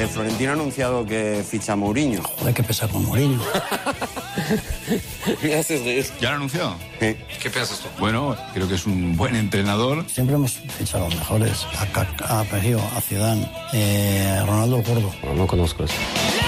Florentino ha anunciado que ficha a Mourinho. Hay que empezar con Mourinho. Me haces reír. ¿Ya lo anunció? Sí. ¿Qué piensas tú? Bueno, creo que es un buen entrenador. Siempre hemos fichado a los mejores. A Kaká, a Perio, a Zidane, Ronaldo Gordo. No conozco eso.